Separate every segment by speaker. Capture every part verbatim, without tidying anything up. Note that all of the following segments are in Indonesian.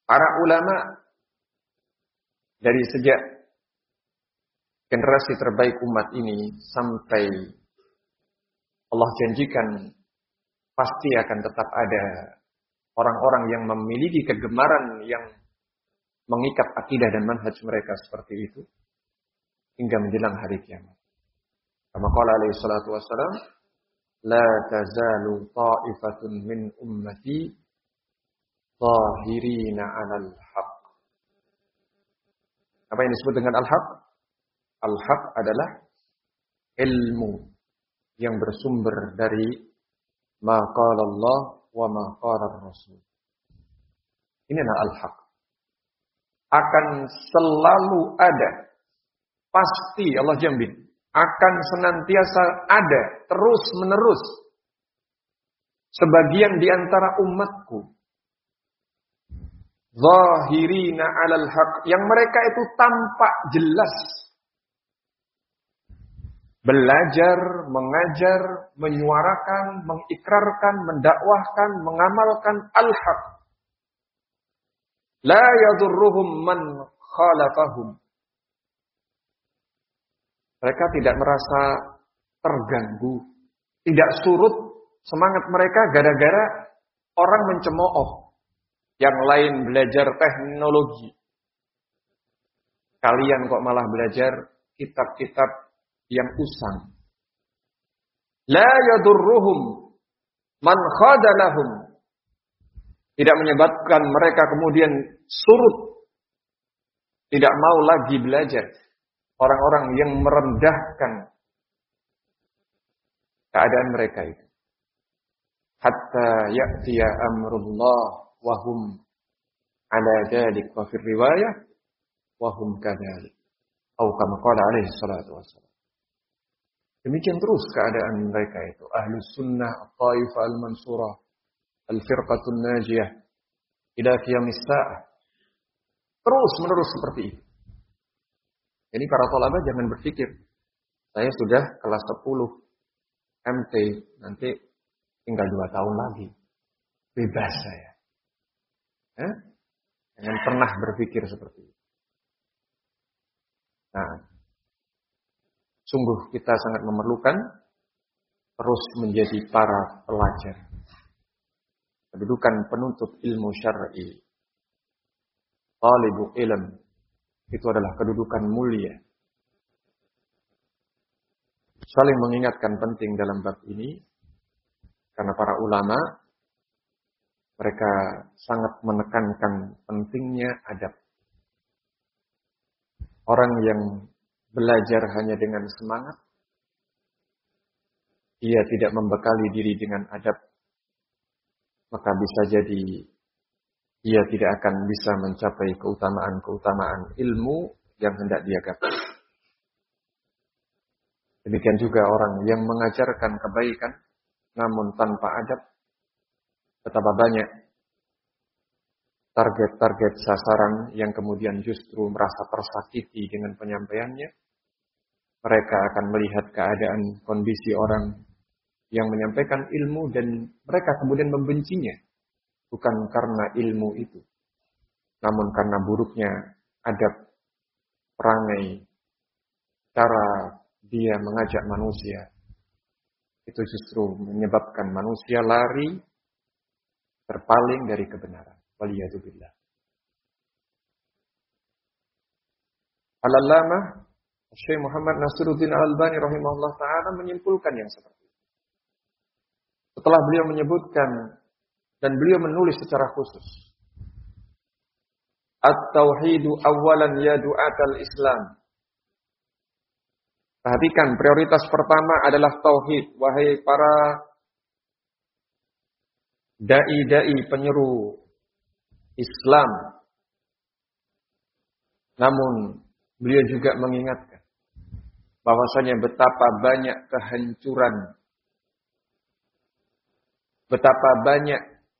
Speaker 1: Para ulama dari sejak generasi terbaik umat ini sampai Allah janjikan pasti akan tetap ada orang-orang yang memiliki kegemaran yang mengikat akidah dan manhaj mereka seperti itu hingga menjelang hari kiamat. Kama qala alaihi salatu wassalam, la tazalu ta'ifatun min ummati zahirina 'alal haqq. Apa yang disebut dengan al-haq? Al-haq adalah ilmu yang bersumber dari ma qala Allah wa ma qala Rasul. Ini adalah al-haq. Akan selalu ada, pasti Allah jamin, akan senantiasa ada, terus menerus sebagian di antara umatku zahirina 'alal haq, yang mereka itu tampak jelas belajar, mengajar, menyuarakan, mengikrarkan, mendakwahkan, mengamalkan al-haq. La yadurruhum man khalafahum. Mereka tidak merasa terganggu, tidak surut semangat mereka gara-gara orang mencemooh. Yang lain belajar teknologi, kalian kok malah belajar kitab-kitab yang usang. La yadurruhum man khadalahum. Tidak menyebabkan mereka kemudian surut, tidak mau lagi belajar. Orang-orang yang merendahkan keadaan mereka itu. Hatta ya'tiya amrullah wa hum ala dzalik, wa fi riwayah wa hum kadzalik. Atau kama qala alaihi salatu wassalam. Demikian terus keadaan mereka itu. Ahlus sunnah, at-taifah al-mansurah, al-firqatun najiyah, ila qiyamis sa'ah. Terus menerus seperti itu. Jadi para thalabah jangan berpikir, saya sudah kelas sepuluh M T, nanti tinggal dua tahun lagi. Bebas saya. Eh? Jangan pernah berpikir seperti itu. Nah, sungguh kita sangat memerlukan terus menjadi para pelajar. Kedudukan penuntut ilmu syar'i, talibul ilm, itu adalah kedudukan mulia. Saling mengingatkan penting dalam bab ini, karena para ulama, mereka sangat menekankan pentingnya adab. Orang yang belajar hanya dengan semangat, ia tidak membekali diri dengan adab, maka bisa jadi ia tidak akan bisa mencapai keutamaan-keutamaan ilmu yang hendak dia gapai. Demikian juga orang yang mengajarkan kebaikan namun tanpa adab, betapa banyak target-target sasaran yang kemudian justru merasa tersakiti dengan penyampaiannya. Mereka akan melihat keadaan kondisi orang yang menyampaikan ilmu dan mereka kemudian membencinya. Bukan karena ilmu itu, namun karena buruknya adab, perangai, cara dia mengajak manusia. Itu justru menyebabkan manusia lari, terpaling dari kebenaran. Waliyadzubillah. Al-Allamah Syekh Muhammad Nasiruddin Al-Albani rahimahullah ta'ala menyimpulkan yang seperti itu. Setelah beliau menyebutkan dan beliau menulis secara khusus, At-tauhidu awalan ya du'atal Islam. Perhatikan, prioritas pertama adalah tauhid. Wahai para dai-dai penyeru Islam. Namun beliau juga mengingatkan bahwasanya betapa banyak kehancuran, betapa banyak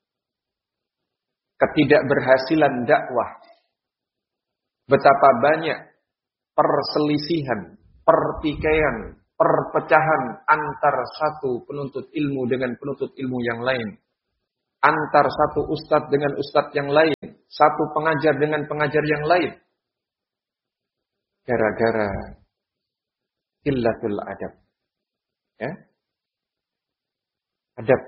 Speaker 1: ketidakberhasilan dakwah, betapa banyak perselisihan, pertikaian, perpecahan antar satu penuntut ilmu dengan penuntut ilmu yang lain, antar satu ustadz dengan ustadz yang lain, satu pengajar dengan pengajar yang lain. Gara-gara qillatul adab. Ya. Adab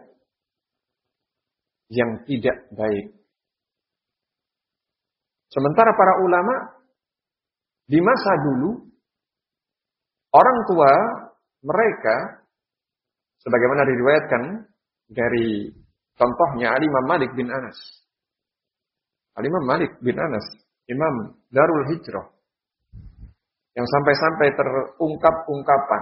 Speaker 1: yang tidak baik. Sementara para ulama di masa dulu, orang tua mereka, sebagaimana diriwayatkan dari contohnya Al-Imam Malik bin Anas. Al-Imam Malik bin Anas, Imam Darul Hijrah, yang sampai-sampai terungkap ungkapan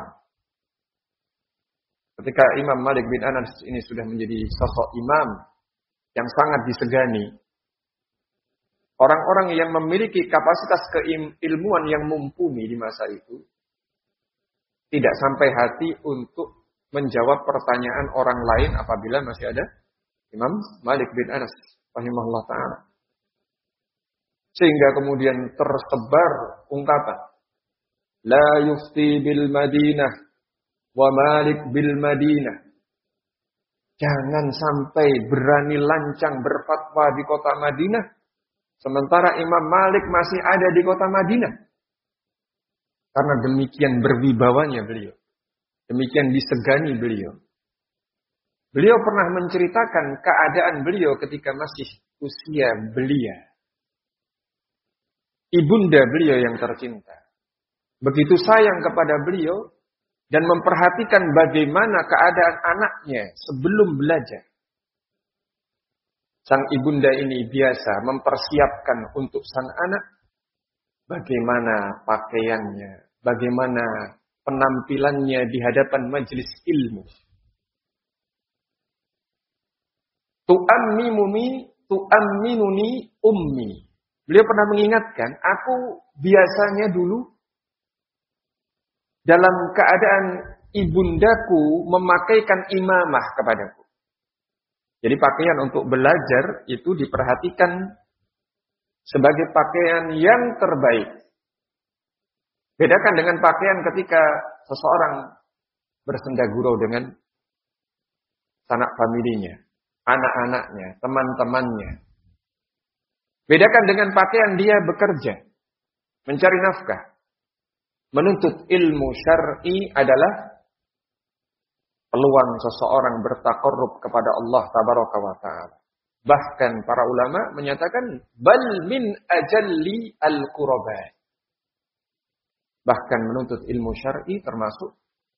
Speaker 1: ketika Imam Malik bin Anas ini sudah menjadi sosok imam yang sangat disegani. Orang-orang yang memiliki kapasitas keilmuan yang mumpuni di masa itu tidak sampai hati untuk menjawab pertanyaan orang lain apabila masih ada Imam Malik bin Anas rahimahullah ta'ala. Sehingga kemudian tersebar ungkapan, La yufti bil Madinah wa Malik bil Madinah. Jangan sampai berani lancang berfatwa di kota Madinah, sementara Imam Malik masih ada di kota Madinah. Karena demikian berwibawanya beliau. Demikian disegani beliau. Beliau pernah menceritakan keadaan beliau ketika masih usia belia. Ibunda beliau yang tercinta begitu sayang kepada beliau dan memperhatikan bagaimana keadaan anaknya sebelum belajar. Sang ibunda ini biasa mempersiapkan untuk sang anak bagaimana pakaiannya, bagaimana penampilannya di hadapan majelis ilmu. Tu'amminuni, tu'amminuni ummi. Beliau pernah mengingatkan, aku biasanya dulu dalam keadaan ibundaku memakaikan imamah kepadaku. Jadi pakaian untuk belajar itu diperhatikan sebagai pakaian yang terbaik. Bedakan dengan pakaian ketika seseorang bersenda gurau dengan sanak familinya, anak-anaknya, teman-temannya. Bedakan dengan pakaian dia bekerja, mencari nafkah. Menuntut ilmu syar'i adalah peluang seseorang bertakarrub kepada Allah tabaraka wa ta'ala. Bahkan para ulama menyatakan bal min ajalli al-quraba. Bahkan menuntut ilmu syar'i termasuk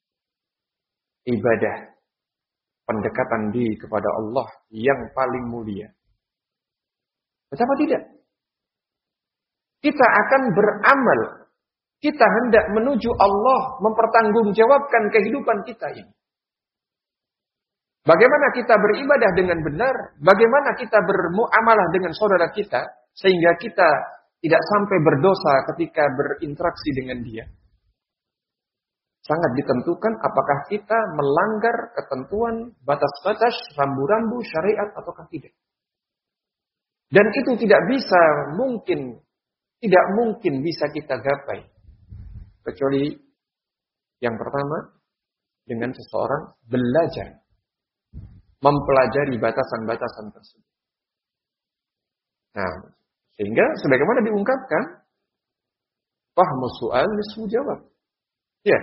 Speaker 1: ibadah pendekatan diri kepada Allah yang paling mulia. Betapa tidak? Kita akan beramal. Kita hendak menuju Allah, mempertanggungjawabkan kehidupan kita ini. Bagaimana kita beribadah dengan benar, bagaimana kita bermuamalah dengan saudara kita, sehingga kita tidak sampai berdosa ketika berinteraksi dengan dia. Sangat ditentukan apakah kita melanggar ketentuan batas-batas rambu-rambu syariat ataukah tidak. Dan itu tidak bisa mungkin, tidak mungkin bisa kita gapai. Kecuali yang pertama, dengan seseorang belajar. Mempelajari batasan-batasan tersebut. Nah, sehingga sebagaimana diungkapkan, fahmu su'al nisfu jawab. Ya.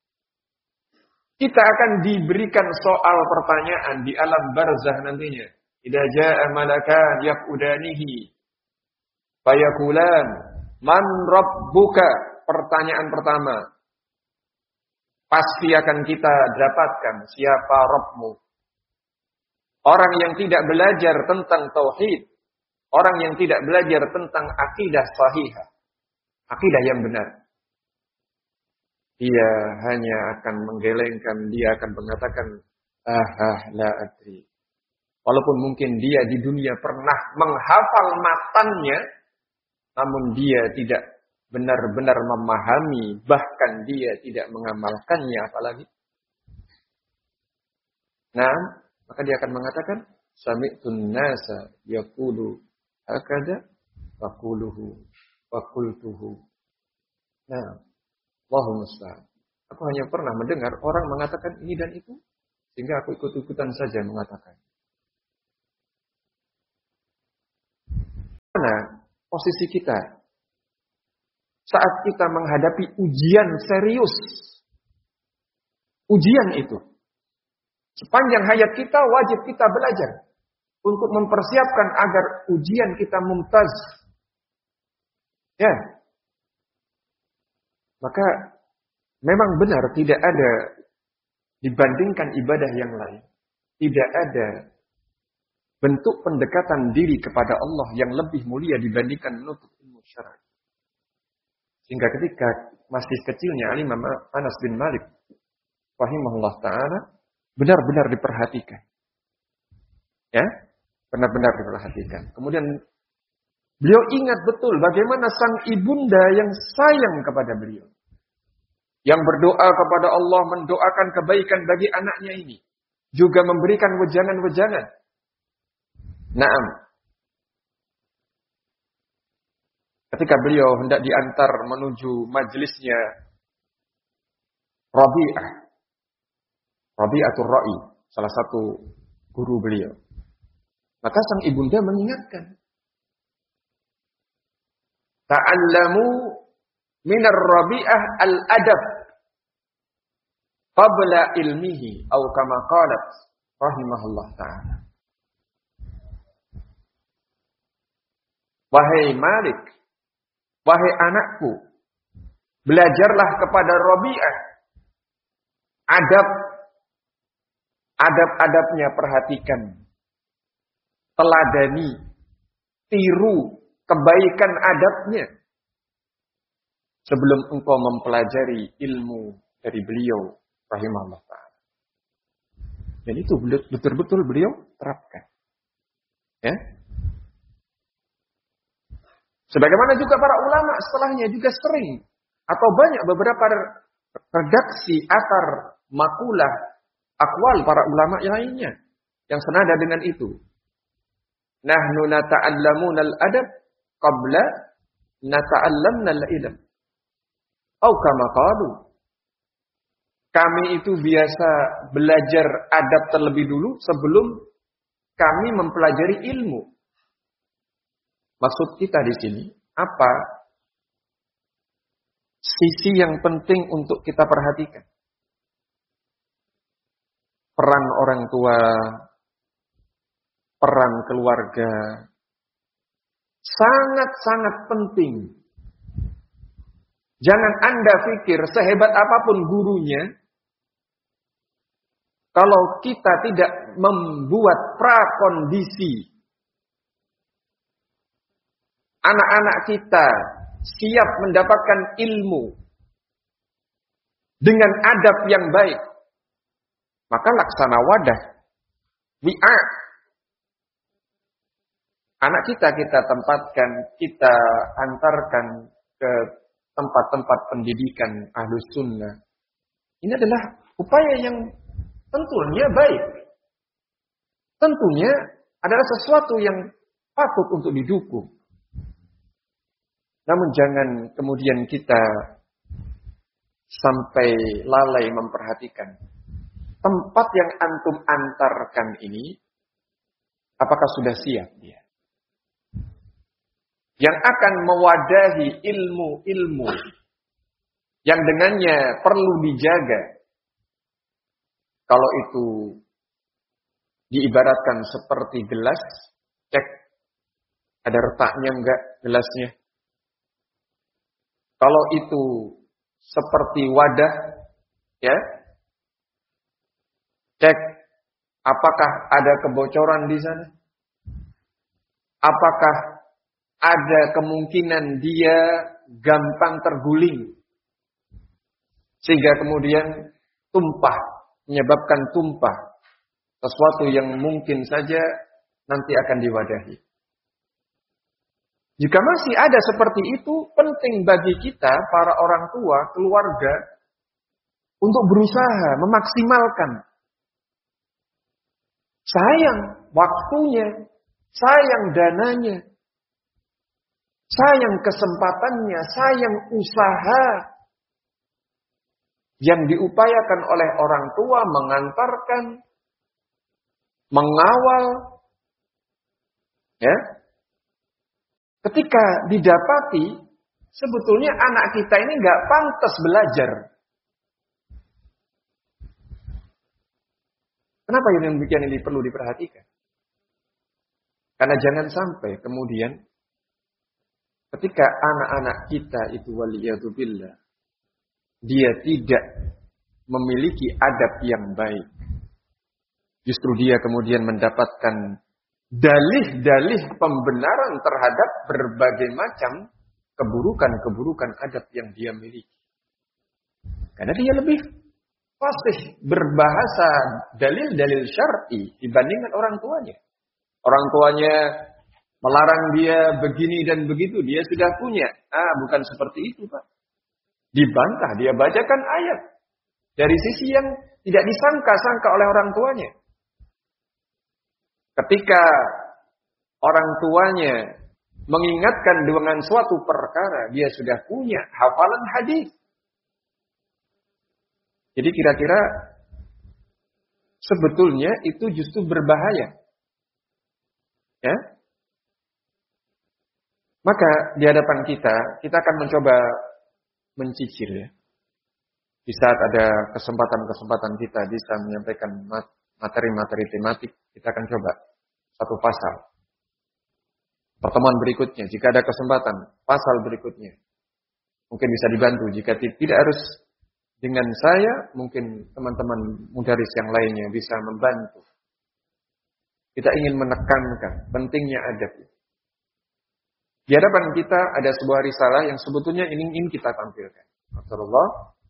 Speaker 1: Kita akan diberikan soal pertanyaan di alam barzah nantinya. Idza jaa malakan yaqudanihi fayaqulan man rabbuka. Pertanyaan pertama. Pasti akan kita dapatkan siapa Rabbmu. Orang yang tidak belajar tentang tauhid, orang yang tidak belajar tentang akidah sahihah, akidah yang benar. Dia hanya akan menggelengkan, dia akan mengatakan ah, ah la adri. Walaupun mungkin dia di dunia pernah menghafal matannya, namun dia tidak benar-benar memahami, bahkan dia tidak mengamalkannya apalagi. Nah, maka dia akan mengatakan sami'tun nasa yaqulu hakada wa quluhu wa qultuhu. Nah, Allahu musta'an. Aku hanya pernah mendengar orang mengatakan ini dan itu, sehingga aku ikut-ikutan saja mengatakan. Mana posisi kita saat kita menghadapi ujian serius? Ujian itu. Sepanjang hayat kita wajib kita belajar untuk mempersiapkan agar ujian kita mumtaz. Ya. Maka memang benar tidak ada dibandingkan ibadah yang lain. Tidak ada bentuk pendekatan diri kepada Allah yang lebih mulia dibandingkan menuntut ilmu syar'i. Sehingga ketika masih kecilnya Imam Anas bin Malik rahimahullah ta'ala benar-benar diperhatikan. Ya, benar-benar diperhatikan. Kemudian beliau ingat betul bagaimana sang ibunda yang sayang kepada beliau. Yang berdoa kepada Allah, mendoakan kebaikan bagi anaknya ini. Juga memberikan wejangan-wejangan. Naam. Ketika beliau hendak diantar menuju majelisnya Rabi'ah. Rabi'atul Ra'i. Salah satu guru beliau. Maka sang ibunda mengingatkan. Ta'allamu minar Rabi'ah al-adab qabla ilmihi atau kama qalat rahimahullah ta'ala. Wahai Malik, wahai anakku, belajarlah kepada Rabi'ah adab, adab-adabnya perhatikan, teladani, tiru kebaikan adabnya sebelum engkau mempelajari ilmu dari beliau rahimahullah ta'ala. Dan itu betul-betul beliau terapkan. Ya. Sebagaimana juga para ulama setelahnya juga sering atau banyak beberapa redaksi atar makulah akwal para ulama yang lainnya yang senada dengan itu. Nahnu nata'allamuna al-adab qabla nata'allamna al-ilm. Atau kama qalu. Kami itu biasa belajar adab terlebih dulu sebelum kami mempelajari ilmu. Maksud kita di sini apa? Sisi yang penting untuk kita perhatikan. Peran orang tua, peran keluarga, sangat-sangat penting. Jangan Anda pikir sehebat apapun gurunya, kalau kita tidak membuat prakondisi anak-anak kita siap mendapatkan ilmu dengan adab yang baik, maka laksana wadah, wi'a. Anak kita kita tempatkan, kita antarkan ke tempat-tempat pendidikan ahlus sunnah. Ini adalah upaya yang tentunya baik. Tentunya adalah sesuatu yang patut untuk didukung. Namun jangan kemudian kita sampai lalai memperhatikan tempat yang antum antarkan ini, apakah sudah siap dia? Yang akan mewadahi ilmu-ilmu yang dengannya perlu dijaga. Kalau itu diibaratkan seperti gelas, cek ada retaknya enggak gelasnya. Kalau itu seperti wadah, ya, cek apakah ada kebocoran di sana? Apakah ada kemungkinan dia gampang terguling sehingga kemudian tumpah, menyebabkan tumpah sesuatu yang mungkin saja nanti akan diwadahi. Jika masih ada seperti itu, penting bagi kita, para orang tua, keluarga, untuk berusaha memaksimalkan. Sayang waktunya, sayang dananya, sayang kesempatannya, sayang usaha yang diupayakan oleh orang tua mengantarkan, mengawal, ya, ketika didapati sebetulnya anak kita ini nggak pantas belajar. Kenapa yang demikian ini perlu diperhatikan? Karena jangan sampai kemudian ketika anak-anak kita itu waliyadzubillah, dia tidak memiliki adab yang baik. Justru dia kemudian mendapatkan dalih-dalih pembenaran terhadap berbagai macam keburukan-keburukan adab yang dia miliki. Karena dia lebih fasih berbahasa dalil-dalil syar'i dibandingkan orang tuanya. Orang tuanya melarang dia begini dan begitu, dia sudah punya. Ah, bukan seperti itu, Pak. Dibantah, dia bacakan ayat dari sisi yang tidak disangka-sangka oleh orang tuanya. Ketika orang tuanya mengingatkan dengan suatu perkara, dia sudah punya hafalan hadis. Jadi kira-kira sebetulnya itu justru berbahaya. Ya? Maka di hadapan kita, kita akan mencoba mencicil ya. Di saat ada kesempatan-kesempatan kita bisa menyampaikan materi-materi tematik, kita akan coba satu pasal. Pertemuan berikutnya, jika ada kesempatan, pasal berikutnya. Mungkin bisa dibantu, jika tidak harus dengan saya, mungkin teman-teman mudaris yang lainnya bisa membantu. Kita ingin menekankan pentingnya adab. Di hadapan kita ada sebuah risalah yang sebetulnya ingin kita tampilkan. Rasulullah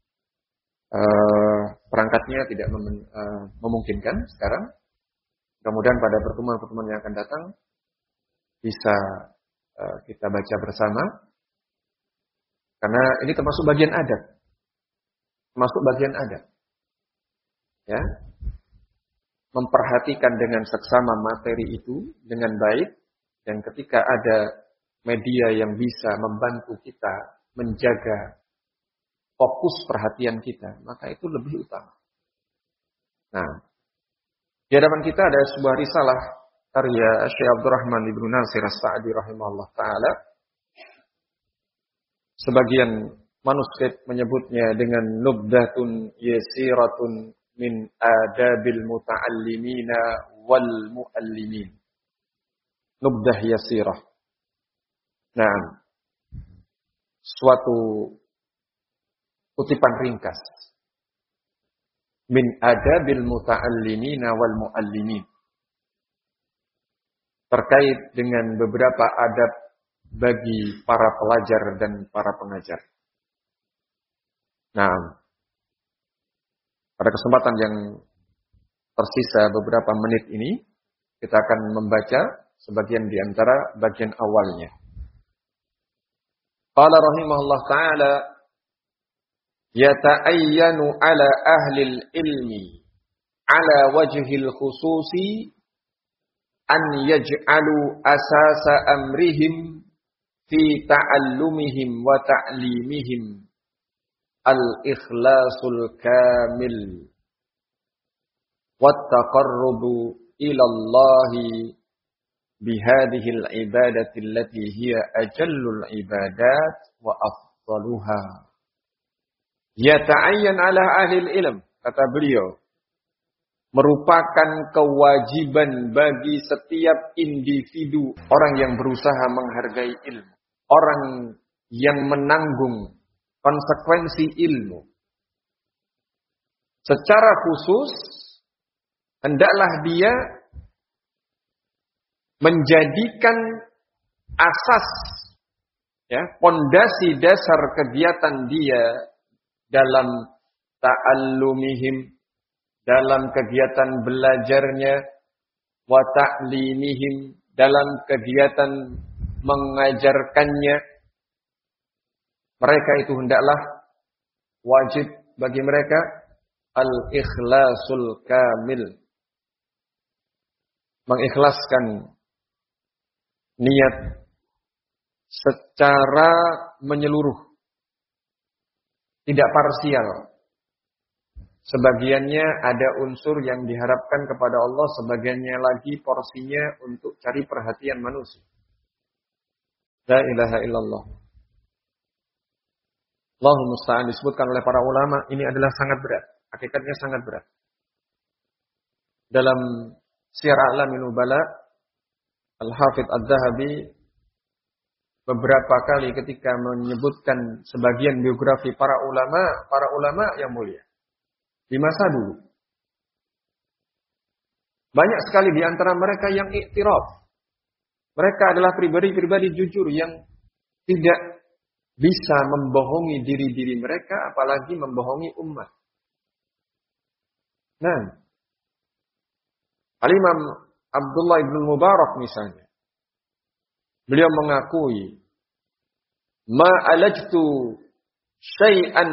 Speaker 1: uh, perangkatnya tidak mem- uh, memungkinkan sekarang. Mudah-mudahan pada pertemuan-pertemuan yang akan datang bisa uh, kita baca bersama. Karena ini termasuk bagian adab. Termasuk bagian adab. Ya. Memperhatikan dengan seksama materi itu dengan baik. Dan ketika ada media yang bisa membantu kita menjaga fokus perhatian kita, maka itu lebih utama. Nah, di hadapan kita ada sebuah risalah karya Syekh Abdurrahman Ibnu Nasir As-Sa'di rahimahullah ta'ala. Sebagian manuskrip menyebutnya dengan nubdatun yasiratun min adabil muta'allimina wal mu'allimin. Nubdah yasirah. Nah, suatu kutipan ringkas min adabil muta'allimina wal mu'allimin terkait dengan beberapa adab bagi para pelajar dan para pengajar. Nah, pada kesempatan yang tersisa beberapa menit ini kita akan membaca sebagian di antara bagian awalnya. Qala rahimahullah ta'ala yata'ayyanu ala ahli ilmi ala wajhil khususi an yaj'alu asasa amrihim fi ta'allumihim wa ta'limihim al-ikhlasul kamil wa taqarrubu ila Allahi bihadihi al-ibadati allati hiya ajallul ibadat wa afdaluha. Yata'ayyan ala ahli ilm, kata beliau, merupakan kewajiban bagi setiap individu, orang yang berusaha menghargai ilmu, orang yang menanggung konsekuensi ilmu. Secara khusus, hendaklah dia menjadikan asas, ya, pondasi dasar kegiatan dia dalam ta'allumihim, dalam kegiatan belajarnya, wa ta'limihim, dalam kegiatan mengajarkannya. Mereka itu hendaklah wajib bagi mereka al-ikhlasul kamil, mengikhlaskan niat secara menyeluruh, tidak parsial. Sebagiannya ada unsur yang diharapkan kepada Allah, sebagiannya lagi porsinya untuk cari perhatian manusia. La ilaha illallah. Allahumma musta'an, disebutkan oleh para ulama, ini adalah sangat berat. Hakikatnya sangat berat. Dalam Syiar A'lamin Nubala, Al-Hafidh Adz-Dzahabi beberapa kali ketika menyebutkan sebagian biografi para ulama, para ulama yang mulia di masa dulu. Banyak sekali di antara mereka yang iktiraf. Mereka adalah pribadi-pribadi jujur yang tidak bisa membohongi diri-diri mereka, apalagi membohongi umat. Nah, Al-Imam Abdullah ibn Mubarak misalnya, beliau mengakui, ma alajtu syai'an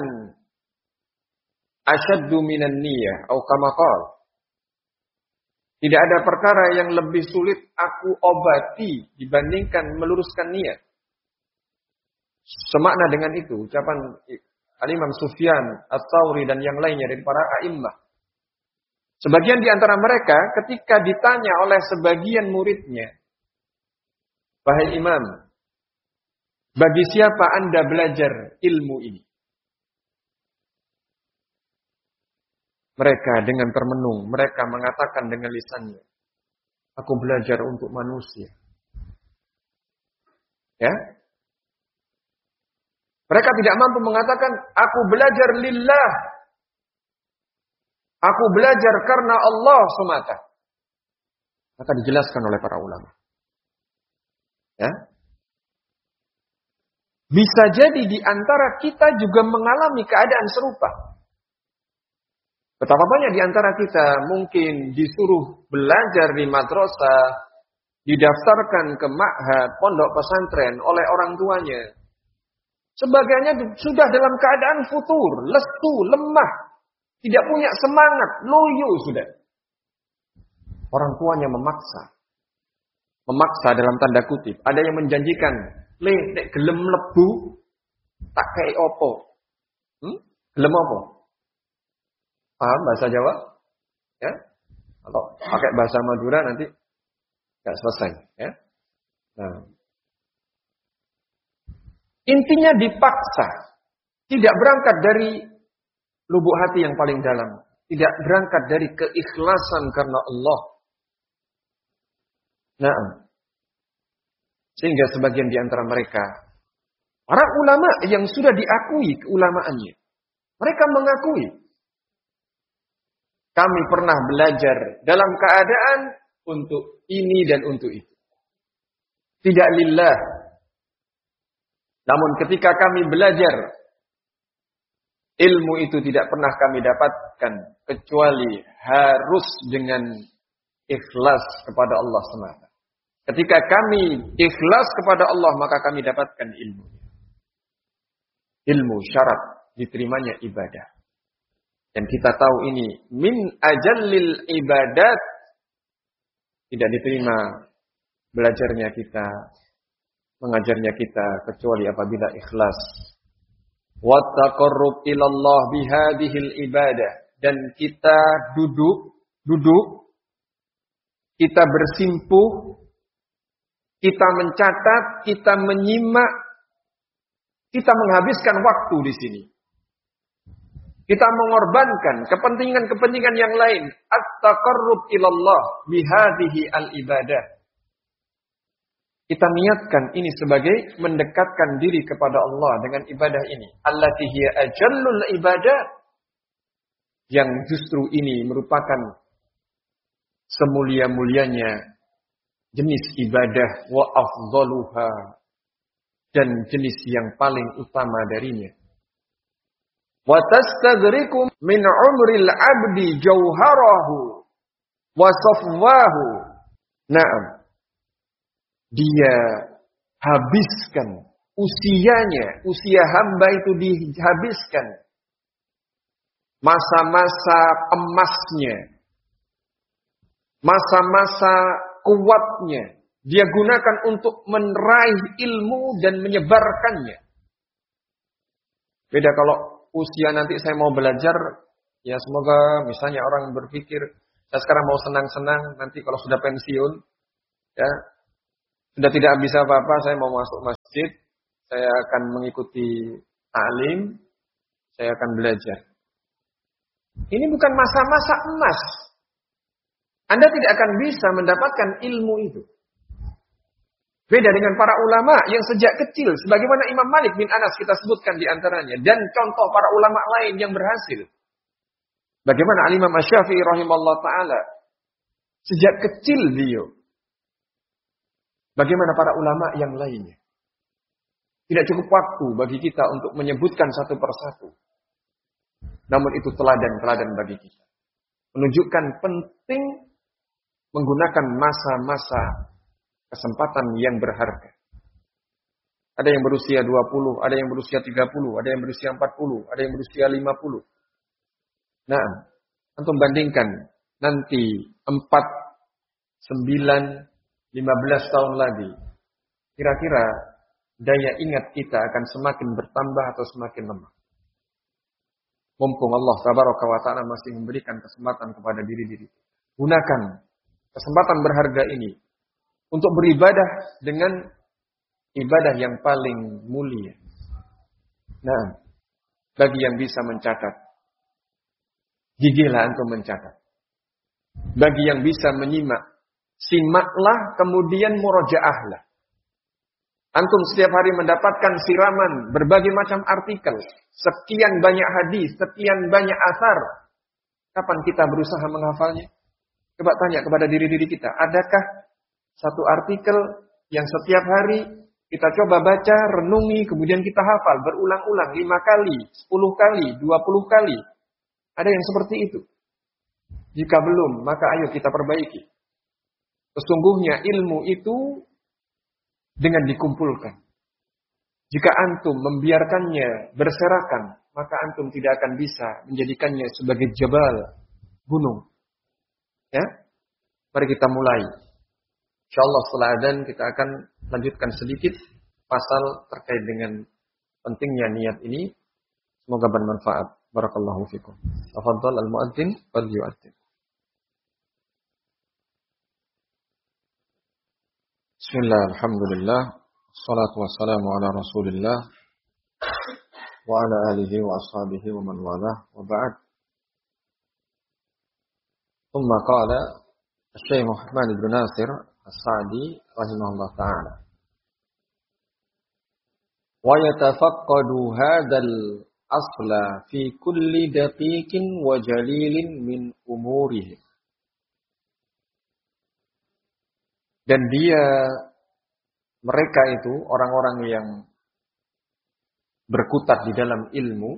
Speaker 1: asyaddu minan niyah, atau kama qala. Tidak ada perkara yang lebih sulit aku obati dibandingkan meluruskan niat. Semakna dengan itu ucapan Al-Imam Sufyan Ats-Tsauri dan yang lainnya dari para a'immah. Sebagian di antara mereka ketika ditanya oleh sebagian muridnya, wahai Imam, bagi siapa Anda belajar ilmu ini? Mereka dengan termenung, mereka mengatakan dengan lisannya, aku belajar untuk manusia. Ya? Mereka tidak mampu mengatakan, aku belajar lillah. Aku belajar karena Allah semata. Maka dijelaskan oleh para ulama. Ya? Bisa jadi di antara kita juga mengalami keadaan serupa. Betapa banyak di antara kita mungkin disuruh belajar di madrasah, didaftarkan ke ma'had, pondok pesantren oleh orang tuanya. Sebagiannya sudah dalam keadaan futur, lesu, lemah, tidak punya semangat, loyo sudah. Orang tuanya memaksa. Memaksa dalam tanda kutip. Ada yang menjanjikan, le, nek gelem lebu, tak kei opo. Hmm? Gelem opo? Paham bahasa Jawa? Ya? Kalau pakai bahasa Madura nanti nggak selesai. Ya? Nah. Intinya dipaksa. Tidak berangkat dari lubuk hati yang paling dalam. Tidak berangkat dari keikhlasan karena Allah. Nah. Sehingga sebagian di antara mereka, para ulama yang sudah diakui keulamaannya, mereka mengakui, kami pernah belajar dalam keadaan untuk ini dan untuk itu. Tidak lillah. Namun ketika kami belajar, ilmu itu tidak pernah kami dapatkan kecuali harus dengan ikhlas kepada Allah semata. Ketika kami ikhlas kepada Allah, maka kami dapatkan ilmu. Ilmu syarat diterimanya ibadah. Dan kita tahu ini min ajallil ibadat, tidak diterima belajarnya kita, mengajarnya kita kecuali apabila ikhlas. Wa taqarrub ilallah bihadhil ibadah, dan kita duduk duduk kita bersimpuh, kita mencatat, kita menyimak, kita menghabiskan waktu di sini. Kita mengorbankan kepentingan-kepentingan yang lain. At-taqarrub ilallah bihadhihi al-ibadah. Kita niatkan ini sebagai mendekatkan diri kepada Allah dengan ibadah ini. Allati hiya ajallul ibadah. Yang justru ini merupakan semulia-mulianya jenis ibadah wa afdaluha, dan jenis yang paling utama darinya. Wa tastadrikum min umril abdi jauharahu wa safwahu. Naam. Dia habiskan usianya, usia hamba itu dihabiskan. Masa-masa emasnya, masa-masa kuatnya, dia gunakan untuk meraih ilmu dan menyebarkannya. Beda kalau usia nanti saya mau belajar, ya semoga misalnya orang berpikir, saya sekarang mau senang-senang, nanti kalau sudah pensiun, ya sudah tidak bisa apa-apa, saya mau masuk masjid masjid, saya akan mengikuti ta'lim, saya akan belajar. Ini bukan masa-masa emas. Anda tidak akan bisa mendapatkan ilmu itu. Beda dengan para ulama yang sejak kecil, sebagaimana Imam Malik bin Anas kita sebutkan di antaranya, dan contoh para ulama lain yang berhasil. Bagaimana Al-Imam Asy-Syafi'i rahimahullah ta'ala, sejak kecil beliau. Bagaimana para ulama yang lainnya. Tidak cukup waktu bagi kita untuk menyebutkan satu persatu. Namun itu teladan-teladan bagi kita. Menunjukkan penting menggunakan masa-masa kesempatan yang berharga. Ada yang berusia dua puluh, ada yang berusia tiga puluh, ada yang berusia empat puluh, ada yang berusia lima puluh. Nah, antum bandingkan nanti empat, sembilan, lima belas tahun lagi. Kira-kira daya ingat kita akan semakin bertambah atau semakin lemah. Mumpung Allah tabaraka wa ta'ala masih memberikan kesempatan kepada diri-diri. Gunakan kesempatan berharga ini untuk beribadah dengan ibadah yang paling mulia. Nah, bagi yang bisa mencatat, gigihlah antum mencatat. Bagi yang bisa menyimak, simaklah kemudian murojaahlah. Antum setiap hari mendapatkan siraman berbagai macam artikel, sekian banyak hadis, sekian banyak asar. Kapan kita berusaha menghafalnya? Coba tanya kepada diri-diri kita, adakah satu artikel yang setiap hari kita coba baca, renungi, kemudian kita hafal berulang-ulang lima kali, sepuluh kali, dua puluh kali? Ada yang seperti itu? Jika belum, maka ayo kita perbaiki. Sesungguhnya ilmu itu dengan dikumpulkan. Jika antum membiarkannya berserakan, maka antum tidak akan bisa menjadikannya sebagai jabal, gunung. Ya, mari kita mulai. Insyaallah setelah adzan kita akan lanjutkan sedikit pasal terkait dengan pentingnya niat ini. Semoga bermanfaat. Barakallahu fikum. Tafadhal al-muadzin wal yu'adzin. Bismillah, alhamdulillah, salatu wassalamu ala rasulillah, wa ala alihi wa ashabihi wa man walah, wa ba'd. Thumma qala Syekh Muhammad ibn Nasir As-Sa'di rahimahullah ta'ala. Wa yatafaqqadu hadzal asla fi kulli daqiqin wa jalilin min umurihi. Dan dia, mereka itu, orang-orang yang berkutat di dalam ilmu,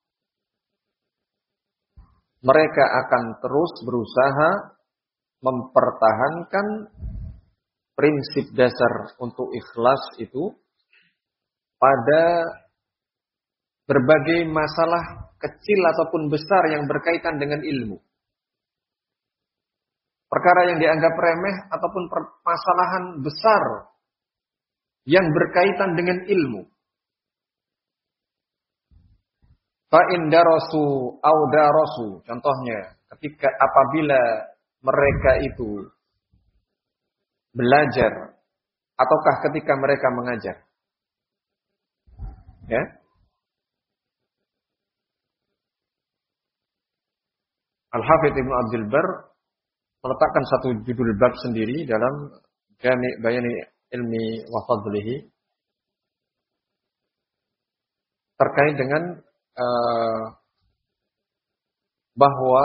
Speaker 1: mereka akan terus berusaha mempertahankan prinsip dasar untuk ikhlas itu pada berbagai masalah kecil ataupun besar yang berkaitan dengan ilmu. Perkara yang dianggap remeh ataupun permasalahan besar yang berkaitan dengan ilmu. Fa in darasu au darasu, contohnya ketika apabila mereka itu belajar ataukah ketika mereka mengajar. Ya. Al-Hafidz Ibnu Abdul Barr meletakkan satu judul bab sendiri dalam Jami' Bayani Ilmi wa Fadlihi terkait dengan uh, bahwa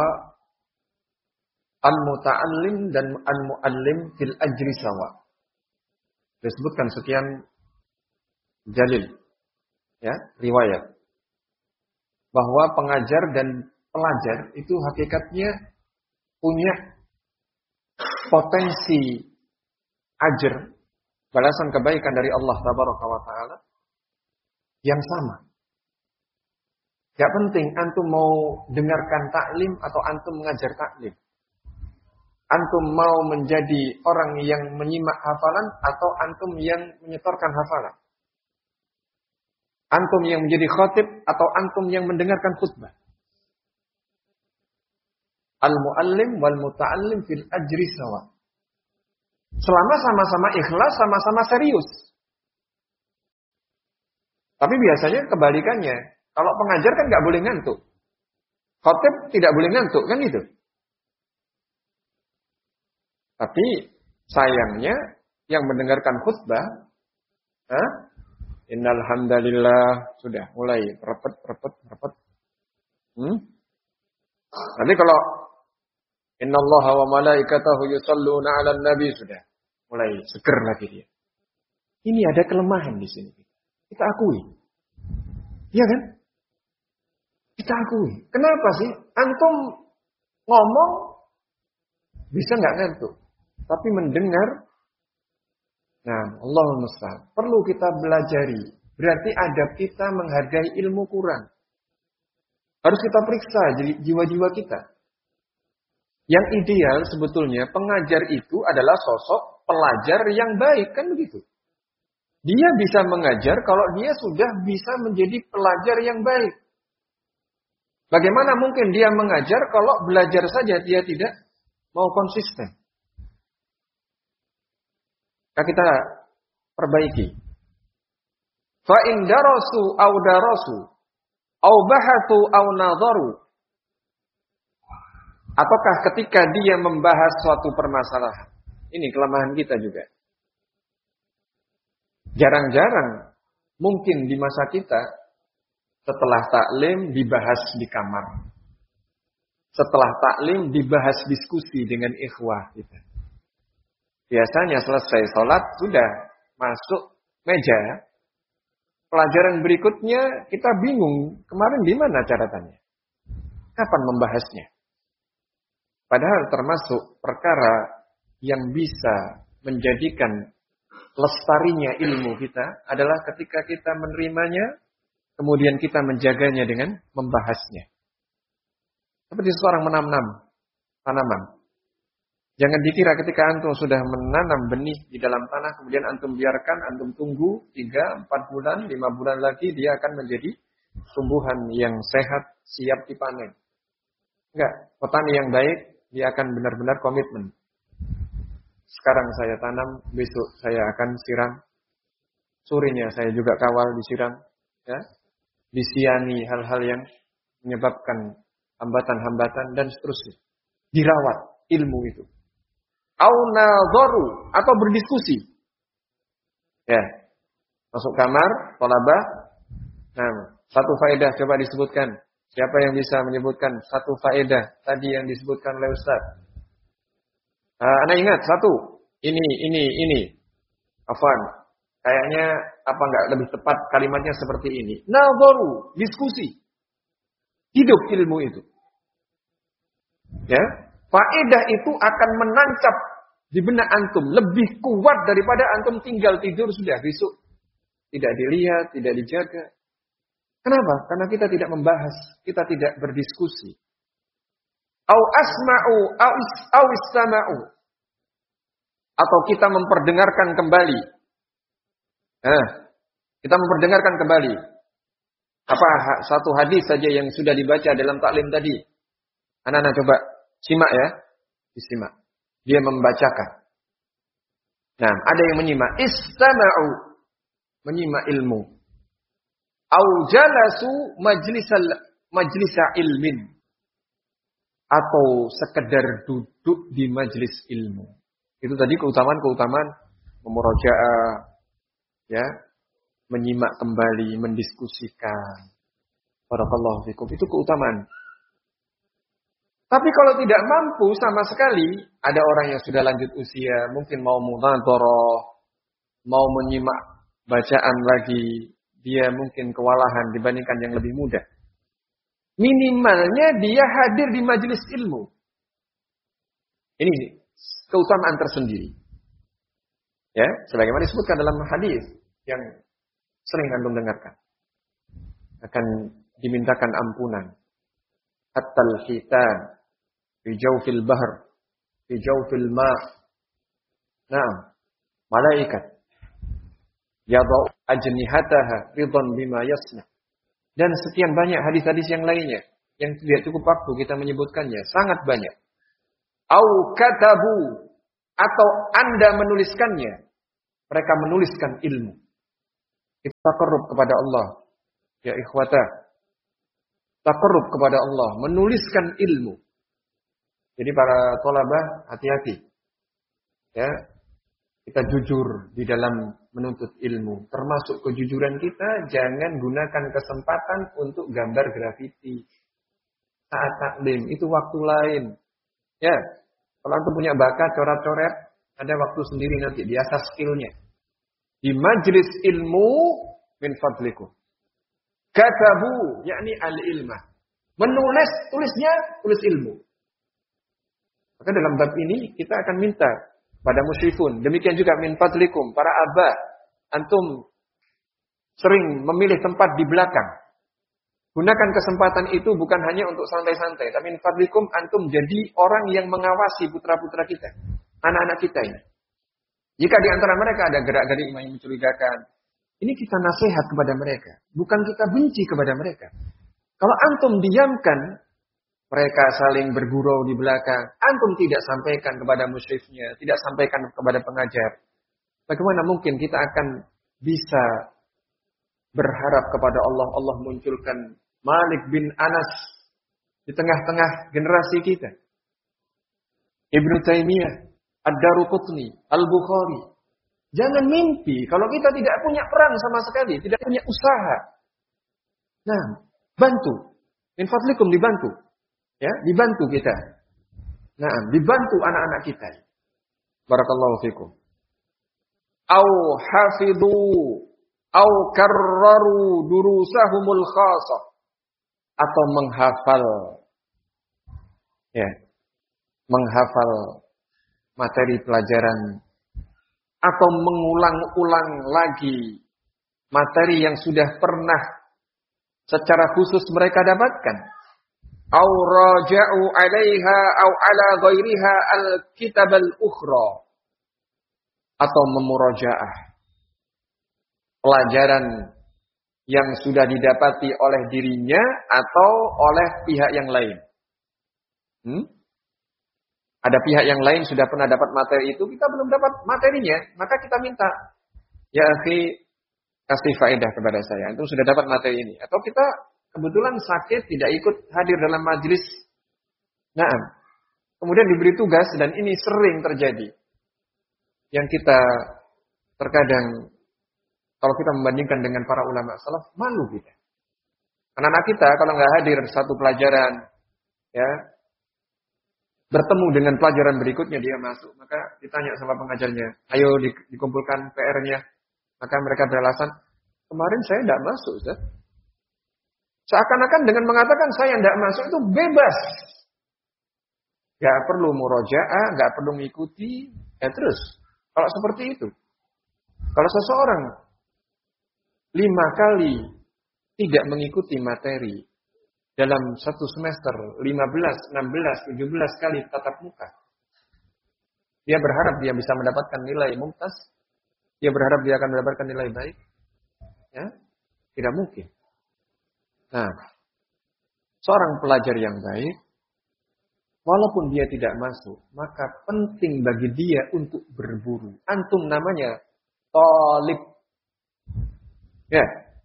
Speaker 1: al-muta'allim dan al-mu'allim fil ajri sawa. Disebutkan sekian dalil, ya, riwayat bahwa pengajar dan pelajar itu hakikatnya punya potensi ajr, balasan kebaikan dari Allah tabaraka wa taala yang sama. Gak penting antum mau dengarkan taklim atau antum mengajar taklim. Antum mau menjadi orang yang menyimak hafalan atau antum yang menyetorkan hafalan. Antum yang menjadi khatib atau antum yang mendengarkan khutbah. Al-mu'allim wal muta'allim fil ajri sawa. Selama sama-sama ikhlas, sama-sama serius. Tapi biasanya kebalikannya. Kalau pengajar kan nggak boleh ngantuk. Khotib tidak boleh ngantuk, kan gitu. Tapi sayangnya yang mendengarkan khutbah, ah, innal hamdalillah sudah mulai repet, repet, repet. Hmm? Nanti kalau innallaha wa malaikatahu yusholluna 'alan nabi sudah mulai seger lagi dia. Ini ada kelemahan di sini. Kita akui. Iya kan? Kita akui. Kenapa sih? Antum ngomong bisa nggak ngantuk, tapi mendengar. Nah, Allahul musta'an. Perlu kita belajari. Berarti adab kita menghargai ilmu kurang. Harus kita periksa jiwa-jiwa kita. Yang ideal sebetulnya pengajar itu adalah sosok pelajar yang baik, kan begitu? Dia bisa mengajar kalau dia sudah bisa menjadi pelajar yang baik. Bagaimana mungkin dia mengajar kalau belajar saja dia tidak mau konsisten? Nah, kita perbaiki. Fa in darasu aw darasu aw bahathu aw nadharu. Ataukah ketika dia membahas suatu permasalahan. Ini kelemahan kita juga. Jarang-jarang mungkin di masa kita setelah taklim dibahas di kamar. Setelah taklim dibahas diskusi dengan ikhwah kita. Biasanya selesai sholat sudah masuk meja. Pelajaran berikutnya kita bingung kemarin di mana catatannya. Kapan membahasnya? Padahal termasuk perkara yang bisa menjadikan lestarinya ilmu kita adalah ketika kita menerimanya, kemudian kita menjaganya dengan membahasnya. Seperti seorang menanam tanaman. Jangan dikira ketika antum sudah menanam benih di dalam tanah, kemudian antum biarkan, antum tunggu tiga, empat bulan, lima bulan lagi, dia akan menjadi tumbuhan yang sehat, siap dipanen. Enggak, petani yang baik, dia akan benar-benar komitmen. Sekarang saya tanam, besok saya akan siram. Sorenya saya juga kawal disiram. Ya, disiani hal-hal yang menyebabkan hambatan-hambatan dan seterusnya. Dirawat ilmu itu. Au nadharu atau berdiskusi. Ya. Masuk kamar, thalabah. Nah, satu faedah coba disebutkan. Siapa yang bisa menyebutkan satu faedah tadi yang disebutkan oleh Ustaz? Uh, Anda ingat satu. Ini, ini, ini. Afwan. Kayaknya apa enggak lebih tepat kalimatnya seperti ini. Nadharu, diskusi. Hidup ilmu itu. Ya. Faedah itu akan menancap di benak antum. Lebih kuat daripada antum tinggal tidur sudah besok. Tidak dilihat, tidak dijaga. Kenapa? Karena kita tidak membahas. Kita tidak berdiskusi. Au asma'u, au istama'u. Atau kita memperdengarkan kembali. Eh, kita memperdengarkan kembali. Apa satu hadis saja yang sudah dibaca dalam taklim tadi. Anak-anak coba. Simak ya. Disimak. Dia membacakan. Nah, ada yang menyimak. Istama'u. Menyimak ilmu. Au jalasu majlisal majlisa ilmin. Atau sekedar duduk di majlis ilmu. Itu tadi keutamaan-keutamaan memurajaah. Ya. Menyimak kembali. Mendiskusikan. Barakallahu fikum. Itu keutamaan. Tapi kalau tidak mampu sama sekali, ada orang yang sudah lanjut usia, mungkin mau munadharah, mau menyimak bacaan lagi, dia mungkin kewalahan dibandingkan yang lebih muda. Minimalnya dia hadir di majelis ilmu. Ini keutamaan tersendiri. Ya, sebagaimana disebutkan dalam hadis yang sering antum dengarkan. Akan dimintakan ampunan. Hatta al-hitan fi jawfil bahr fi jawfil ma'. Naam. Malaikat yadau ajnihataha ridan bima yasna. Dan sekian banyak hadis-hadis yang lainnya yang tidak cukup waktu kita menyebutkannya, sangat banyak. Au katabu, atau Anda menuliskannya. Mereka menuliskan ilmu. Itu taqarrub kepada Allah. Ya ikhwata. Taqarrub kepada Allah. Menuliskan ilmu. Jadi para thalabah hati-hati. Ya. Kita jujur di dalam menuntut ilmu. Termasuk kejujuran kita, jangan gunakan kesempatan untuk gambar grafiti. Saat taklim, itu waktu lain. Ya, kalau antum punya bakat coret-coret, ada waktu sendiri nanti, biasa skillnya. Di majlis ilmu, min fadlikum. Katabu, yakni al-ilmah. Menulis, tulisnya, tulis ilmu. Maka dalam bab ini, kita akan minta pada musyrifun. Demikian juga min fadlikum, para abah. Antum sering memilih tempat di belakang. Gunakan kesempatan itu bukan hanya untuk santai-santai. Tapi min fadlikum, antum jadi orang yang mengawasi putra-putra kita. Anak-anak kita ini. Jika di antara mereka ada gerak-gerik yang mencurigakan. Ini kita nasihat kepada mereka. Bukan kita benci kepada mereka. Kalau antum diamkan, mereka saling bergurau di belakang. Antum tidak sampaikan kepada musyrifnya. Tidak sampaikan kepada pengajar. Bagaimana mungkin kita akan bisa berharap kepada Allah. Allah munculkan Malik bin Anas di tengah-tengah generasi kita. Ibnu Taimiyah, Ad-Daruqutni, Al-Bukhari. Jangan mimpi kalau kita tidak punya peran sama sekali. Tidak punya usaha. Nah, bantu. Min fadlikum dibantu. Ya, dibantu kita. Nah, dibantu anak-anak kita. Barakallahu fikum. Au hafidhu au karraru durusahumul khasah, atau menghafal, ya, menghafal materi pelajaran, atau mengulang-ulang lagi materi yang sudah pernah secara khusus mereka dapatkan. Au raja'u 'alaiha au 'ala ghairiha al-kitab al-ukhra, atau memurajaah pelajaran yang sudah didapati oleh dirinya atau oleh pihak yang lain. Hmm? Ada pihak yang lain sudah pernah dapat materi itu, kita belum dapat materinya, maka kita minta, ya akhi, kasih faedah kepada saya. Itu sudah dapat materi ini. Atau kita kebetulan sakit, tidak ikut hadir dalam majelis. Nah, kemudian diberi tugas, dan ini sering terjadi. Yang kita terkadang, kalau kita membandingkan dengan para ulama salaf, malu kita. Anak-anak kita kalau nggak hadir satu pelajaran, ya, bertemu dengan pelajaran berikutnya dia masuk, maka ditanya sama pengajarnya, ayo dikumpulkan P R-nya. Maka mereka beralasan, kemarin saya tidak masuk, Ustaz. Seakan-akan dengan mengatakan saya tidak masuk itu bebas. Gak perlu murojaah, gak perlu mengikuti. Ya terus, kalau seperti itu. Kalau seseorang lima kali tidak mengikuti materi dalam satu semester, lima belas, enam belas, tujuh belas kali tatap muka. Dia berharap dia bisa mendapatkan nilai mumtaz. Dia berharap dia akan mendapatkan nilai baik. Ya, tidak mungkin. Nah, seorang pelajar yang baik, walaupun dia tidak masuk, maka penting bagi dia untuk berburu. Antum namanya talib. Ya,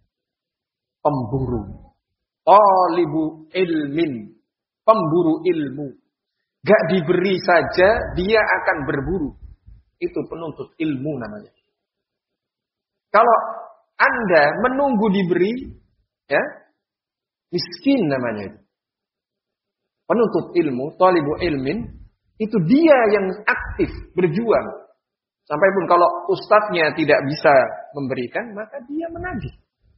Speaker 1: pemburu. Talibu ilmin. Pemburu ilmu. Gak diberi saja, dia akan berburu. Itu penuntut ilmu namanya. Kalau Anda menunggu diberi, ya, miskin namanya itu. Penuntut ilmu, talibu ilmin, itu dia yang aktif, berjuang. Sampai pun kalau ustadznya tidak bisa memberikan, maka dia menagih.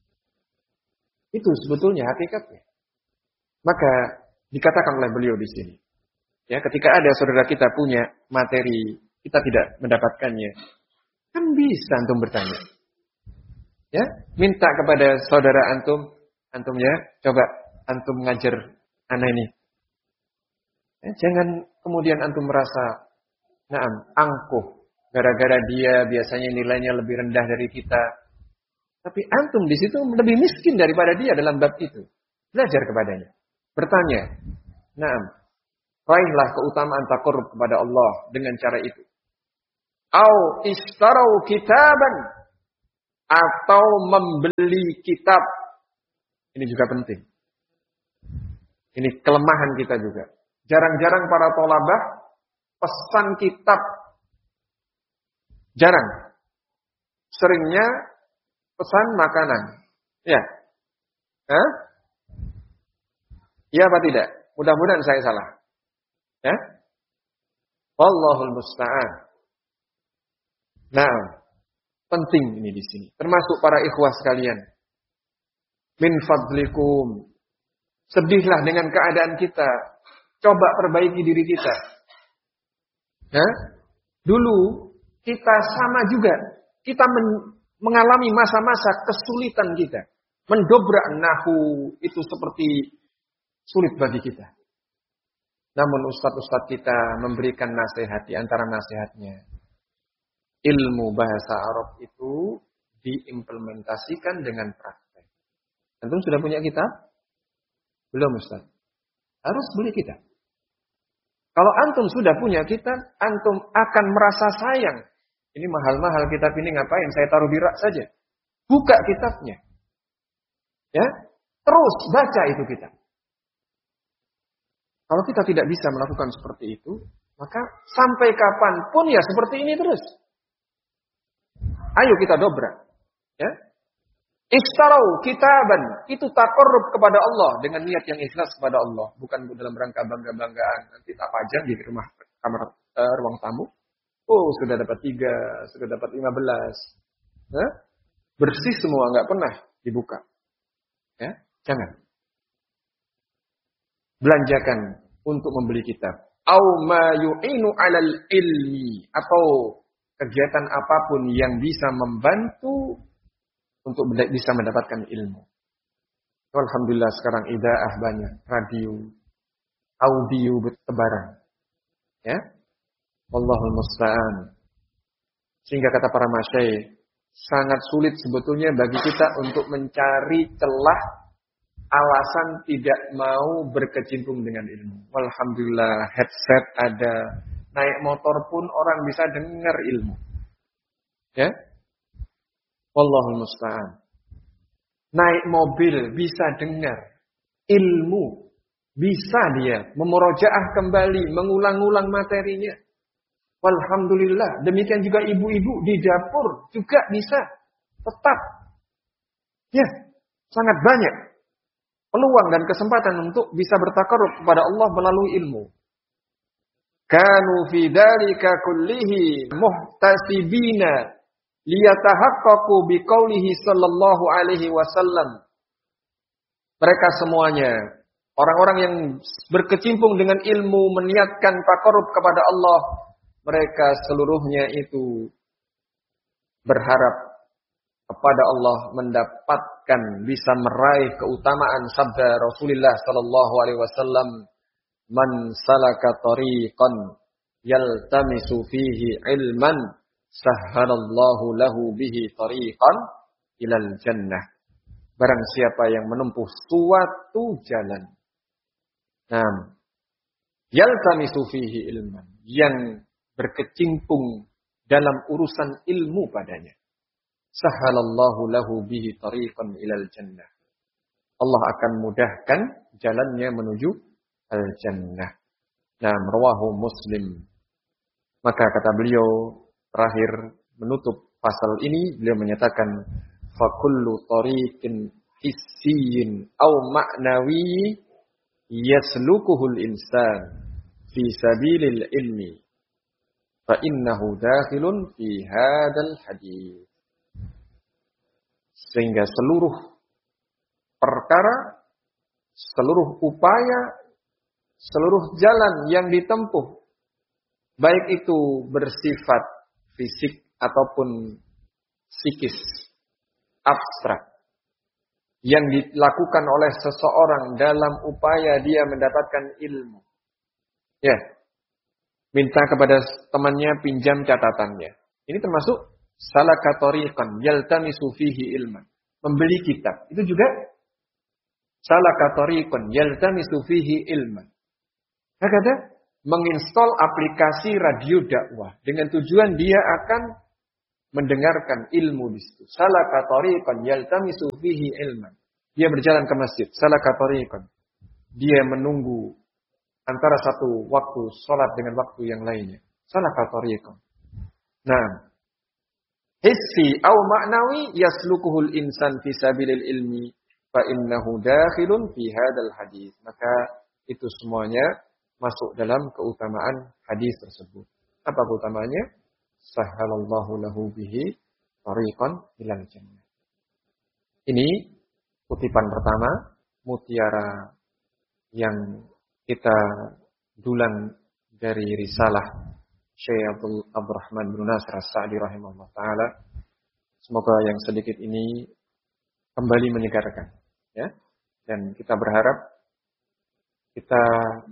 Speaker 1: Itu sebetulnya hakikatnya. Maka dikatakan oleh beliau di sini. Ya, ketika ada saudara kita punya materi, kita tidak mendapatkannya, kan bisa antum bertanya. Ya, minta kepada saudara antum, antum ya, coba antum ngajar anak ini. Ya, jangan kemudian antum merasa, naam, angkuh, gara-gara dia biasanya nilainya lebih rendah dari kita. Tapi antum di situ lebih miskin daripada dia dalam bab itu. Belajar kepadanya, bertanya, naam, raihlah keutamaan taqarrub kepada Allah dengan cara itu. Au istarau kitaban, atau membeli kitab. Ini juga penting. Ini kelemahan kita juga. Jarang-jarang para thalabah pesan kitab. Jarang. Seringnya pesan makanan. Ya. Hah? Ya apa tidak? Mudah-mudahan saya salah. Ya? Wallahul musta'an. Nah, penting ini di sini. Termasuk para ikhwah sekalian. Min fadlikum. Sedihlah dengan keadaan kita. Coba perbaiki diri kita. Ya? Dulu kita sama juga. Kita men- mengalami masa-masa kesulitan kita. Mendobrak nahu itu seperti sulit bagi kita. Namun ustadz-ustadz kita memberikan nasihat di antara nasihatnya. Ilmu bahasa Arab itu diimplementasikan dengan praktek. Antum sudah punya kitab? Belum ustadz. Harus beli kitab. Kalau antum sudah punya kitab, antum akan merasa sayang. Ini mahal-mahal kitab ini ngapain? Saya taruh di rak saja. Buka kitabnya. Ya, terus baca itu kitab. Kalau kita tidak bisa melakukan seperti itu, maka sampai kapanpun ya seperti ini terus. Ayo kita dobrak. Ya. Istarau kitaban. Itu taqarrub kepada Allah. Dengan niat yang ikhlas kepada Allah. Bukan dalam rangka bangga-banggaan. Nanti tak pajang di rumah kamar uh, ruang tamu. Oh sudah dapat tiga. Sudah dapat lima belas. Nah, bersih semua. Nggak pernah dibuka. Ya, jangan. Belanjakan untuk membeli kitab. Au ma yu'inu 'alal ilmi, atau kegiatan apapun yang bisa membantu untuk bisa mendapatkan ilmu. Alhamdulillah sekarang idaah banyak, radio, audio bertebaran. Ya. Wallahul musta'an. Sehingga kata para masyayikh, sangat sulit sebetulnya bagi kita untuk mencari celah alasan tidak mau berkecimpung dengan ilmu. Alhamdulillah headset ada, naik motor pun orang bisa dengar ilmu. Ya? Wallahul musta'an. Naik mobil bisa dengar ilmu. Bisa dia memurojaah kembali, mengulang-ulang materinya. Alhamdulillah. Demikian juga ibu-ibu di dapur juga bisa. Tetap. Ya, sangat banyak peluang dan kesempatan untuk bisa bertakarrub kepada Allah melalui ilmu. Kanu fi dzalika kullihi muhtasibina liyatahaqqaqu biqaulihi sallallahu alaihi wasallam. Mereka semuanya orang-orang yang berkecimpung dengan ilmu, meniatkan takarrub kepada Allah, mereka seluruhnya itu berharap kepada Allah mendapatkan, bisa meraih keutamaan sabda Rasulullah sallallahu alaihi wasallam, man salaka tariqan yaltamisu fihi ilman sahhalallahu lahu bihi tariqan ilal jannah. Barang siapa yang menempuh suatu jalan, nah, yaltamisu fihi ilman, yang berkecimpung dalam urusan ilmu padanya, sahhalallahu lahu bihi tariqan ilal jannah. Allah akan mudahkan jalannya menuju al-jannah. Nah, rawahu Muslim. Maka kata beliau terakhir menutup pasal ini, beliau menyatakan fa kullu tariqin hissiyin aw ma'nawi yaslukuhul insan fi sabilil ilmi fa innahu dakhilun fi hadzal hadits. Sehingga seluruh perkara, seluruh upaya, seluruh jalan yang ditempuh, baik itu bersifat fisik ataupun psikis, abstrak, yang dilakukan oleh seseorang dalam upaya dia mendapatkan ilmu. Ya, minta kepada temannya pinjam catatannya. Ini termasuk salaka tariqan yaltamisu fihi ilman. Membeli kitab. Itu juga salaka tariqan yaltamisu fihi ilman. Kata menginstall aplikasi radio dakwah dengan tujuan dia akan mendengarkan ilmu di situ. Salaka tariqan yaltamisu fihi ilman. Dia berjalan ke masjid. Salaka tariqan. Dia menunggu antara satu waktu salat dengan waktu yang lainnya. Salaka tariqan. Nah, hissi au ma'nawi yaslukuhul insan fi sabilil ilmi fa innahu dakhilun fi hadzal hadis. Maka itu semuanya masuk dalam keutamaan hadis tersebut. Apa keutamaannya? Sahhalallahu lahu bihi tariqan ilal jannah. Ini kutipan pertama, mutiara yang kita dulang dari risalah Syekh Abdul Abdurrahman bin Nasir As-Sa'di rahimahullah taala. Semoga yang sedikit ini kembali menyegarkan, ya. Dan kita berharap, kita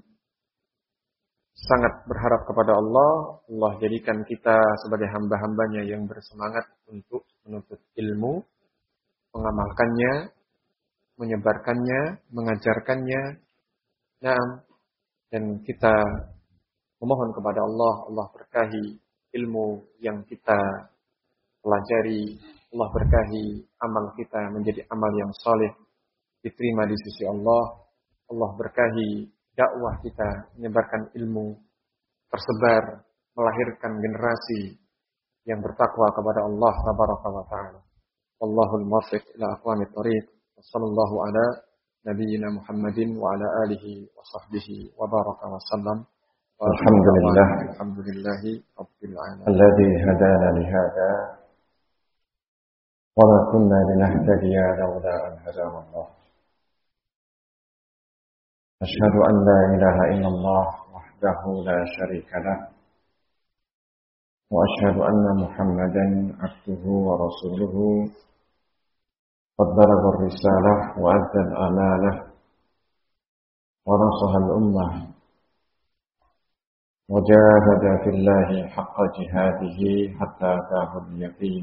Speaker 1: sangat berharap kepada Allah, Allah jadikan kita sebagai hamba-hambanya yang bersemangat untuk menuntut ilmu, mengamalkannya, menyebarkannya, mengajarkannya. Nah, dan kita memohon kepada Allah, Allah berkahi ilmu yang kita pelajari, Allah berkahi amal kita menjadi amal yang saleh, diterima di sisi Allah. Allah berkahi dakwah kita, menyebarkan ilmu, tersebar, melahirkan generasi yang bertakwa kepada Allah tabaraka wa ta'ala. Wallahul muwaffiq ila aqwamit thariq. Wassallallahu ala nabiyyina Muhammadin wa ala alihi wa sahbihi wa baraka wa sallam.
Speaker 2: Alhamdulillah.
Speaker 1: Alhamdulillahi rabbil alamin.
Speaker 2: Alladzi hadana li hadza wa ma kunna linahtadiya lawla an hadana Allah. أشهد أن لا إله إلا الله وحده لا شريك له وأشهد أن محمدا عبده ورسوله قد بلغ الرسالة وأدى الأمانة ونصح الأمة وجاهد في الله حق جهاده حتى أتاه اليقين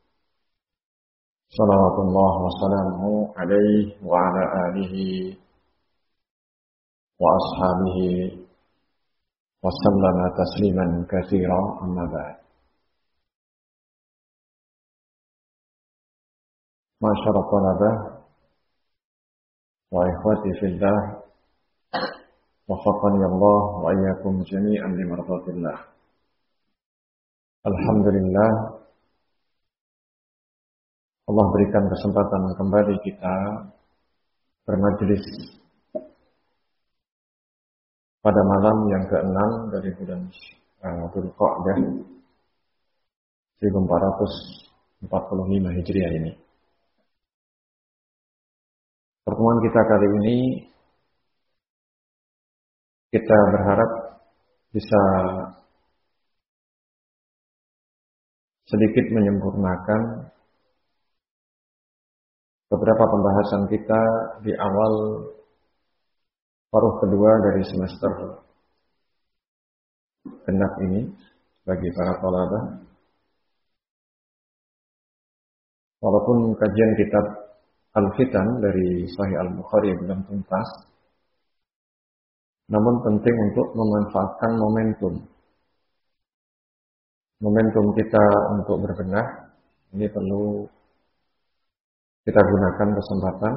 Speaker 2: صلوات الله وسلامه عليه وعلى آله وأصحابه وسلم تسليما كثيرا أما بعد. معشر الطلبة وإخوتي في الله وفقني الله وإياكم جميعا لمرضاة الله. Alhamdulillah, Allah berikan kesempatan kembali kita bermajelis pada malam yang keenam dari bulan uh, Dzulqa'dah seribu empat ratus empat puluh lima Hijriah ini. Pertemuan kita kali ini kita berharap bisa sedikit menyempurnakan beberapa pembahasan kita di awal paruh kedua dari semester genap ini bagi para thalabah. Walaupun kajian kitab Al-Fitan dari Sahih Al-Bukhari belum tuntas, namun penting untuk memanfaatkan momentum. Momentum kita untuk berbenah, ini perlu kita gunakan kesempatan.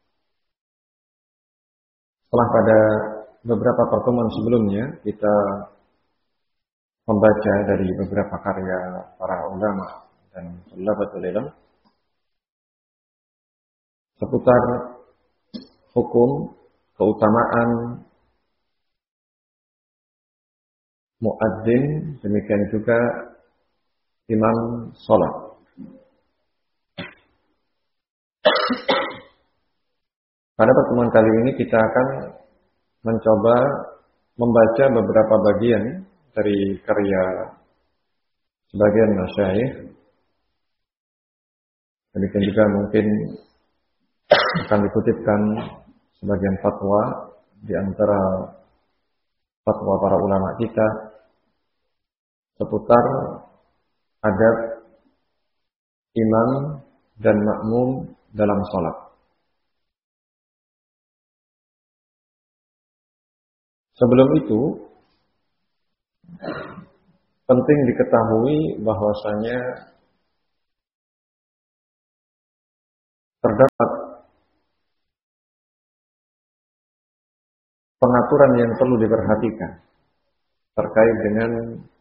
Speaker 2: Setelah pada beberapa pertemuan sebelumnya kita membaca dari beberapa karya para ulama dan thalabatul ilm seputar hukum, keutamaan muadzin, demikian juga imam sholat. Pada pertemuan kali ini kita akan mencoba membaca beberapa bagian dari karya sebagian masyayikh. Demikian juga mungkin akan dikutipkan sebagian fatwa di antara fatwa para ulama kita seputar adab imam dan makmum dalam sholat. Sebelum itu, penting diketahui bahwasanya terdapat pengaturan yang perlu diperhatikan terkait dengan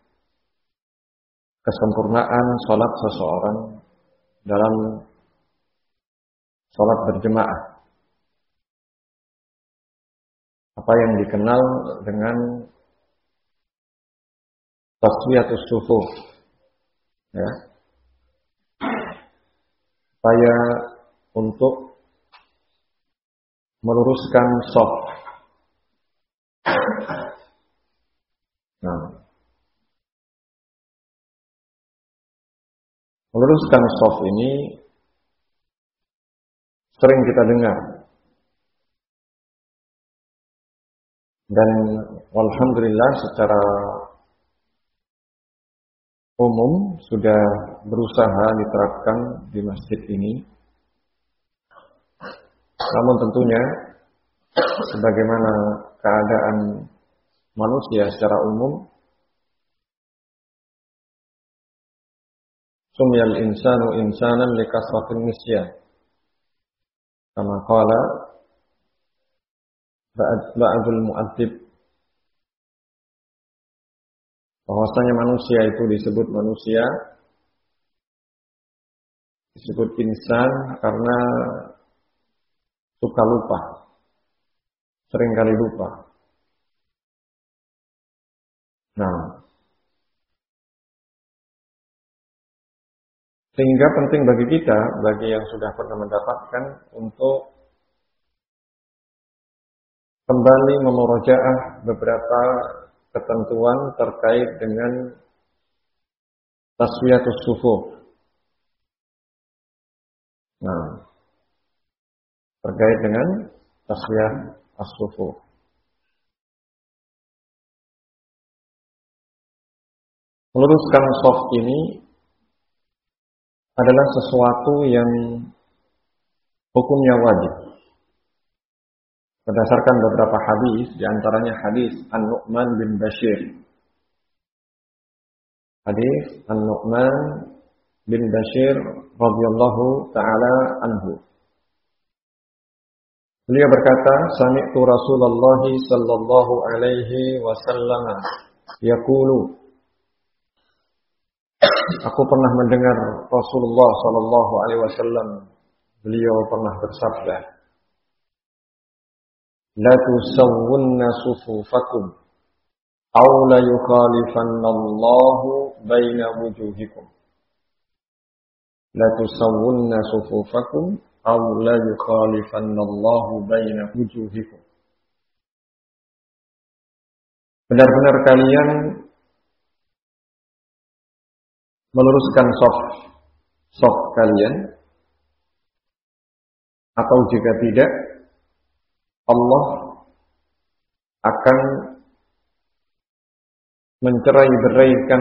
Speaker 2: kesempurnaan sholat seseorang dalam sholat berjemaah. Apa yang dikenal dengan taswiyatus sufuf, ya, upaya untuk meluruskan shaf. Nah, meluruskan shaf ini sering kita dengar, dan alhamdulillah secara umum sudah berusaha diterapkan di masjid ini. Namun tentunya sebagaimana keadaan manusia secara umum, sumyal insanu insanan likasratin nisyan, kama qala ba'dul mu'adzib, bahwasanya manusia itu disebut manusia, disebut insan karena suka lupa, seringkali lupa. Nah, sehingga penting bagi kita, bagi yang sudah pernah mendapatkan, untuk kembali memurojaah beberapa ketentuan terkait dengan taswiyatus sufuf. Nah, terkait dengan taswiyah as-sufuf. Meluruskan shaf ini adalah sesuatu yang hukumnya wajib. Berdasarkan beberapa hadis, di antaranya hadis An-Nu'man bin Bashir. Hadis An-Nu'man bin Bashir radhiyallahu taala anhu. Beliau berkata, "Sami'tu Rasulullah sallallahu alaihi wasallam yaqulu." Aku pernah mendengar Rasulullah sallallahu alaihi wasallam, beliau pernah bersabda, "La tusawwunna sufufakum aw la yukhalifannallahu baina wujuhikum." La tusawwunna sufufakum aw la yukhalifannallahu baina wujuhikum. Benar-benar kalian meluruskan shaf shaf kalian, atau jika tidak, Allah akan mencerai-beraikan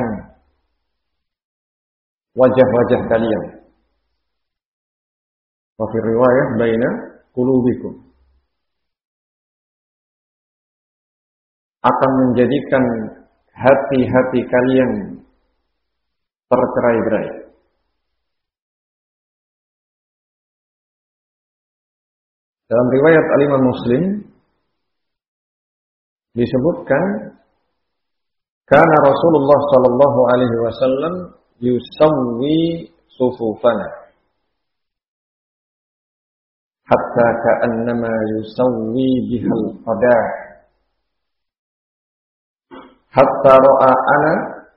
Speaker 2: wajah-wajah kalian. Wa fi riwayah baina qulubikum. Akan menjadikan hati-hati kalian tercerai-berai. Dalam riwayat Al-Imam Muslim disebutkan, kana Rasulullah sallallahu alaihi wasallam yusawwi sufufana hatta ka'annama yusawwi bihal qadah hatta ra'a ana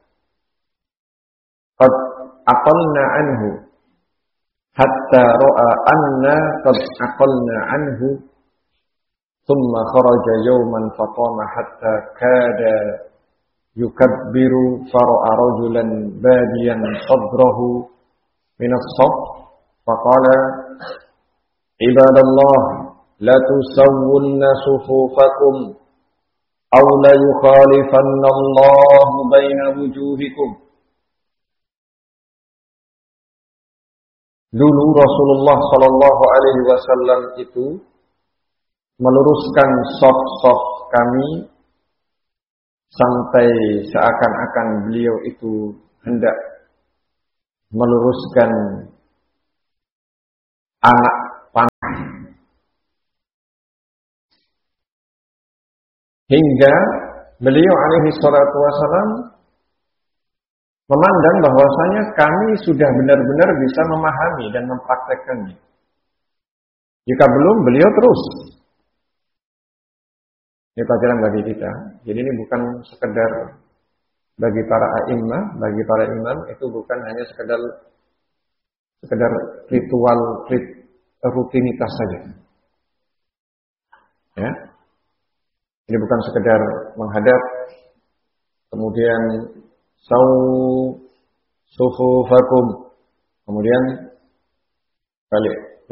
Speaker 2: qad aqalna anhu hatta ra'a anna qad aqalna anhu thumma kharaja yawman faqama hatta kada yukabbiru fara'a rajulan badiyan sadrahu min as-saff faqala ibadallah la tusawwunna sufufakum aw la yukhalifanna Allahu baina wujuhikum. Dulu Rasulullah sallallahu alaihi wasallam itu meluruskan shaf-shaf kami sampai seakan-akan beliau itu hendak meluruskan anak hingga beliau alaihi salatu wasalam memandang bahwasanya kami sudah benar-benar bisa memahami dan mempraktekkannya. Jika belum, beliau terus. Ini pelajaran bagi kita. Jadi ini bukan sekedar bagi para a'immah, bagi para imam itu bukan hanya sekedar sekedar ritual rit, rutinitas saja. Ya. Ini bukan sekedar menghadap kemudian sau sufufakum kemudian balik